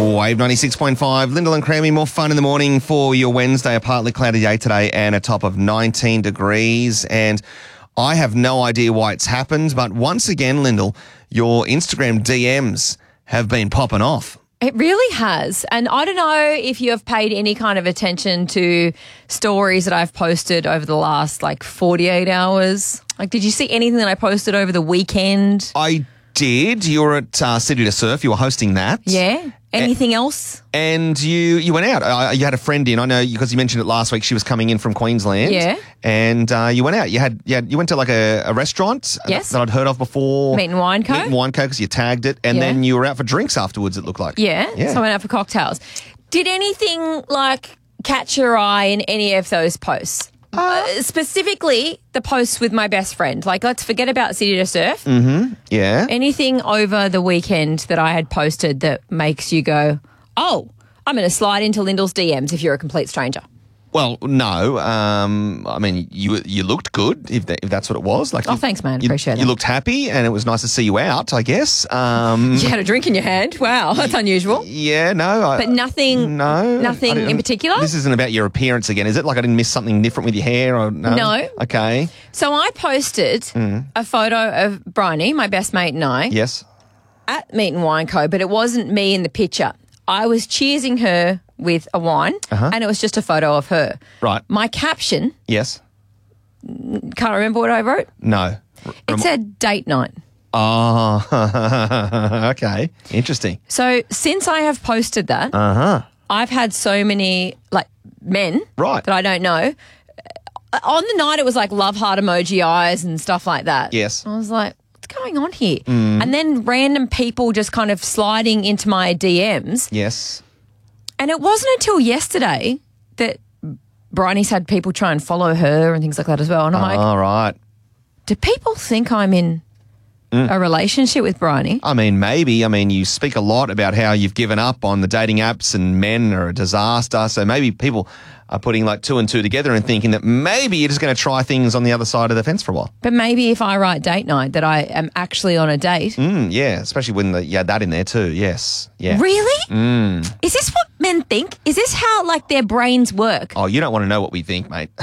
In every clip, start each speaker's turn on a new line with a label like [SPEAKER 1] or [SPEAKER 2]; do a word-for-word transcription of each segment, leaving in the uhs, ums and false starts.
[SPEAKER 1] Wave ninety-six point five, Lyndall and Crammy, more fun in the morning for your Wednesday, a partly cloudy day today and a top of nineteen degrees. And I have no idea why it's happened, but once again, Lyndall, your Instagram D Ms have been popping off.
[SPEAKER 2] It really has. And I don't know if you have paid any kind of attention to stories that I've posted over the last like forty-eight hours. Like, did you see anything that I posted over the weekend?
[SPEAKER 1] I did. You were at uh, City to Surf. You were hosting that.
[SPEAKER 2] Yeah. Anything else?
[SPEAKER 1] And you you went out. Uh, you had a friend in. I know because you mentioned it last week. She was coming in from Queensland.
[SPEAKER 2] Yeah.
[SPEAKER 1] And uh, you went out. You had you, had, you went to like a, a restaurant
[SPEAKER 2] yes.
[SPEAKER 1] that I'd heard of before.
[SPEAKER 2] Meat and Wine Co.
[SPEAKER 1] Meat and Wine Co. because you tagged it. And
[SPEAKER 2] yeah.
[SPEAKER 1] then you were out for drinks afterwards, it looked like.
[SPEAKER 2] Yeah.
[SPEAKER 1] yeah.
[SPEAKER 2] So I went out for cocktails. Did anything like catch your eye in any of those posts? Uh, specifically, the posts with my best friend. Like, let's forget about City to Surf.
[SPEAKER 1] Mm-hmm. Yeah.
[SPEAKER 2] Anything over the weekend that I had posted that makes you go, oh, I'm going to slide into Lyndall's D Ms if you're a complete stranger?
[SPEAKER 1] Well, no. Um, I mean, you you looked good, if that, if that's what it was. Like,
[SPEAKER 2] oh,
[SPEAKER 1] you,
[SPEAKER 2] thanks, man.
[SPEAKER 1] You,
[SPEAKER 2] Appreciate
[SPEAKER 1] you
[SPEAKER 2] that.
[SPEAKER 1] You looked happy, and it was nice to see you out, I guess. Um,
[SPEAKER 2] you had a drink in your hand. Wow, that's unusual.
[SPEAKER 1] Yeah, no. I,
[SPEAKER 2] but nothing
[SPEAKER 1] no,
[SPEAKER 2] nothing in particular?
[SPEAKER 1] This isn't about your appearance again, is it? Like I didn't miss something different with your hair? Or No.
[SPEAKER 2] No.
[SPEAKER 1] Okay.
[SPEAKER 2] So I posted mm. a photo of Bryony, my best mate, and I.
[SPEAKER 1] Yes.
[SPEAKER 2] At Meat and Wine Co., but it wasn't me in the picture. I was cheersing her with a wine, uh-huh. and it was just a photo of her.
[SPEAKER 1] Right.
[SPEAKER 2] My caption...
[SPEAKER 1] Yes.
[SPEAKER 2] Can't remember what I wrote?
[SPEAKER 1] No.
[SPEAKER 2] It Rem- said date night.
[SPEAKER 1] Oh, okay. Interesting.
[SPEAKER 2] So since I have posted that,
[SPEAKER 1] uh-huh.
[SPEAKER 2] I've had so many, like, men
[SPEAKER 1] right.
[SPEAKER 2] that I don't know. On the night, it was like love heart emoji eyes and stuff like that.
[SPEAKER 1] Yes.
[SPEAKER 2] I was like, going on here?
[SPEAKER 1] Mm.
[SPEAKER 2] And then random people just kind of sliding into my D Ms.
[SPEAKER 1] Yes.
[SPEAKER 2] And it wasn't until yesterday that Bryony's had people try and follow her and things like that as well. And I'm
[SPEAKER 1] oh,
[SPEAKER 2] like,
[SPEAKER 1] all right.
[SPEAKER 2] Do people think I'm in mm. a relationship with Bryony?
[SPEAKER 1] I mean, maybe. I mean, you speak a lot about how you've given up on the dating apps and men are a disaster. So maybe people are putting like two and two together and thinking that maybe you're just going to try things on the other side of the fence for a while.
[SPEAKER 2] But maybe if I write date night that I am actually on a date.
[SPEAKER 1] Mm, yeah, especially when the, you had that in there too. Yes. Yeah.
[SPEAKER 2] Really?
[SPEAKER 1] Mm.
[SPEAKER 2] Is this what men think? Is this how like their brains work?
[SPEAKER 1] Oh, you don't want to know what we think, mate.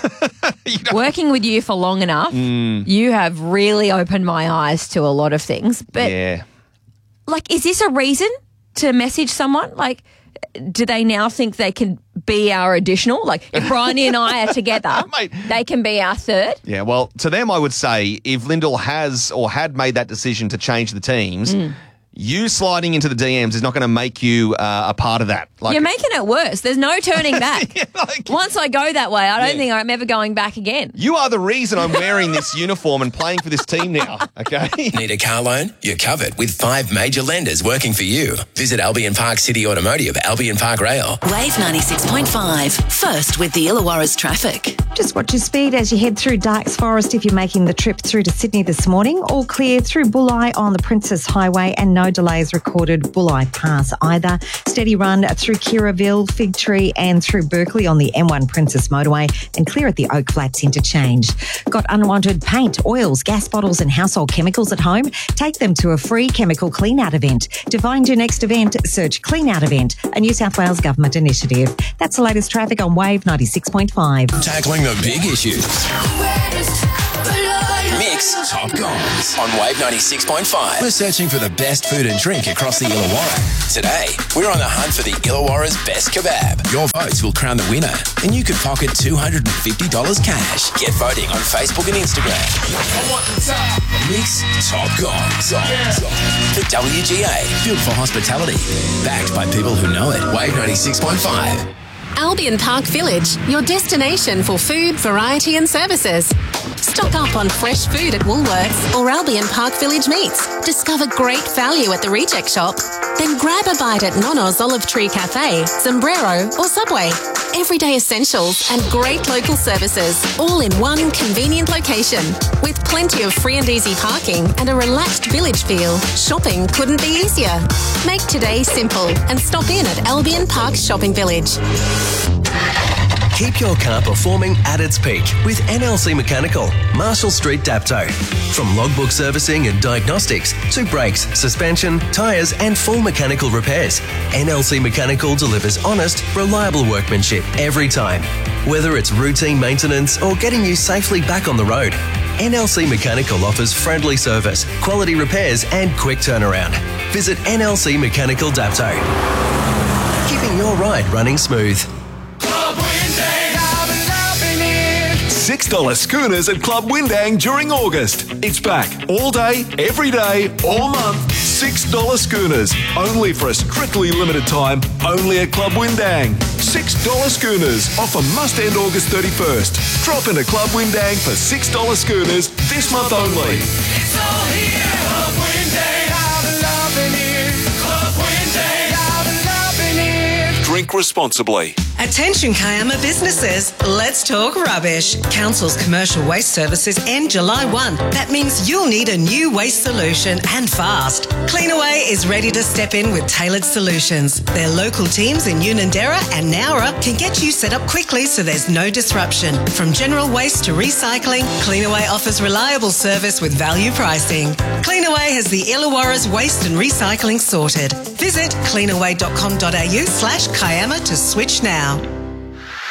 [SPEAKER 2] Working with you for long enough,
[SPEAKER 1] mm.
[SPEAKER 2] you have really opened my eyes to a lot of things. But
[SPEAKER 1] yeah.
[SPEAKER 2] Like, is this a reason to message someone? Like, do they now think they can be our additional? Like, if Bryony and I are together,
[SPEAKER 1] Mate.
[SPEAKER 2] they can be our third?
[SPEAKER 1] Yeah, well, to them I would say if Lyndall has or had made that decision to change the teams, mm. you sliding into the D Ms is not going to make you uh, a part of that. Like,
[SPEAKER 2] you're making it worse. There's no turning back.
[SPEAKER 1] yeah, like,
[SPEAKER 2] Once I go that way, I don't
[SPEAKER 1] yeah.
[SPEAKER 2] think I'm ever going back again.
[SPEAKER 1] You are the reason I'm wearing this uniform and playing for this team now, okay?
[SPEAKER 3] Need a car loan? You're covered with five major lenders working for you. Visit Albion Park City Automotive, Albion Park Rail.
[SPEAKER 4] Wave ninety-six point five. First with the Illawarra's traffic.
[SPEAKER 5] Just watch your speed as you head through Darks Forest if you're making the trip through to Sydney this morning. All clear through Bulli on the Princess Highway and no delays recorded Bulli Pass either. Steady run through Kirraville, Fig Tree and through Berkeley on the M one Princess Motorway and clear at the Oak Flats interchange. Got unwanted paint, oils, gas bottles and household chemicals at home? Take them to a free chemical clean-out event. To find your next event, search Clean Out Event, a New South Wales Government initiative. That's the latest traffic on Wave ninety-six point five.
[SPEAKER 3] Tackling the big issues. Mix Top Gongs on Wave ninety-six point five. We're searching for the best food and drink across the Illawarra. Today, we're on the hunt for the Illawarra's best kebab. Your votes will crown the winner, and you could pocket two hundred fifty dollars cash. Get voting on Facebook and Instagram. Mix Top Gongs. The W G A, built for hospitality. Backed by people who know it. Wave ninety-six point five.
[SPEAKER 6] Albion Park Village, your destination for food, variety and services. Stock up on fresh food at Woolworths or Albion Park Village Meats. Discover great value at the Reject Shop. Then grab a bite at Nono's Olive Tree Cafe, Sombrero or Subway. Everyday essentials and great local services, all in one convenient location. With plenty of free and easy parking and a relaxed village feel, shopping couldn't be easier. Make today simple and stop in at Albion Park Shopping Village.
[SPEAKER 7] Keep your car performing at its peak with N L C Mechanical, Marshall Street, Dapto. From logbook servicing and diagnostics to brakes, suspension, tyres and full mechanical repairs, N L C Mechanical delivers honest, reliable workmanship every time. Whether it's routine maintenance or getting you safely back on the road, N L C Mechanical offers friendly service, quality repairs and quick turnaround. Visit N L C Mechanical Dapto. Keeping your ride running smooth.
[SPEAKER 8] six dollars schooners at Club Windang during August. It's back all day, every day, all month. six dollars schooners. Only for a strictly limited time. Only at Club Windang. six dollars schooners. Offer must end August thirty-first. Drop into Club Windang for six dollars schooners this month only.
[SPEAKER 9] It's all here. Club Windang. I'm loving it. Club Windang. I'm loving it.
[SPEAKER 8] Drink responsibly.
[SPEAKER 10] Attention Kiama businesses, let's talk rubbish. Council's commercial waste services end July first. That means you'll need a new waste solution and fast. Cleanaway is ready to step in with tailored solutions. Their local teams in Unanderra and Nowra can get you set up quickly so there's no disruption. From general waste to recycling, Cleanaway offers reliable service with value pricing. Cleanaway has the Illawarra's waste and recycling sorted. Visit cleanaway dot com dot a u slash Kiama to switch now.